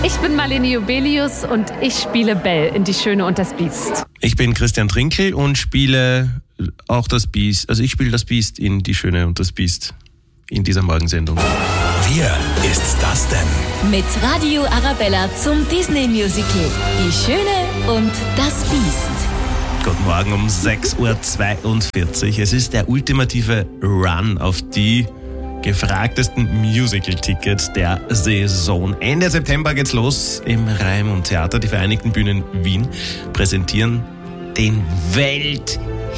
Ich bin Marlene Jobelius und ich spiele Belle in Die Schöne und das Biest. Ich bin Christian Trinkel und spiele auch das Biest. Also ich spiele das Biest in Die Schöne und das Biest in dieser Morgensendung. Wer ist das denn? Mit Radio Arabella zum Disney-Musical Die Schöne und das Biest. Guten Morgen um 6.42 Uhr. Es ist der ultimative Run auf die gefragtesten Musical-Tickets der Saison. Ende September geht's los im Raimund Theater. Die Vereinigten Bühnen Wien präsentieren den Welthit.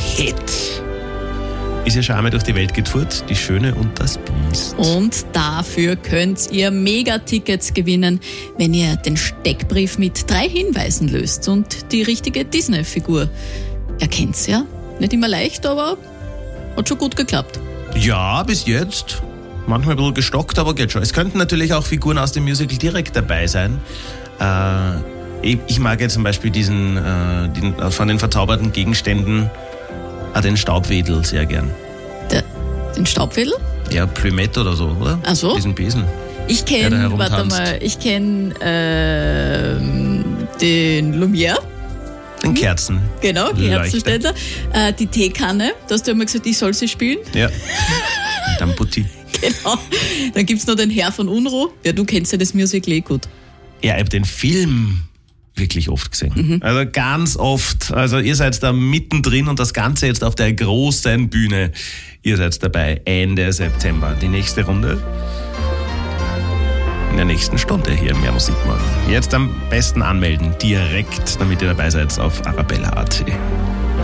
Ist ja schon einmal durch die Welt getourt, Die Schöne und das Biest. Und dafür könnt ihr Mega-Tickets gewinnen, wenn ihr den Steckbrief mit 3 Hinweisen löst und die richtige Disney-Figur erkennt. Ja, nicht immer leicht, aber hat schon gut geklappt. Ja, bis jetzt. Manchmal ein bisschen gestockt, aber geht schon. Es könnten natürlich auch Figuren aus dem Musical direkt dabei sein. Ich mag jetzt zum Beispiel diesen von den verzauberten Gegenständen den Staubwedel sehr gern. Den Staubwedel? Ja, Plumette oder so, oder? Ach so? Diesen Besen. Ich kenne, den Lumière. Den Kerzen. Genau, Kerzenständer. Die Teekanne, da hast du immer gesagt, ich soll sie spielen. Ja. Dann Putti. Genau. Dann gibt's noch den Herr von Unruh. Ja, du kennst ja das Musical eh gut. Ja, ich habe den Film wirklich oft gesehen. Also ganz oft. Also ihr seid da mittendrin und das Ganze jetzt auf der großen Bühne. Ihr seid dabei Ende September. Die nächste Runde in der nächsten Stunde hier im Mehr Musikmorgen. Jetzt am besten anmelden, direkt, damit ihr dabei seid auf arabella.at.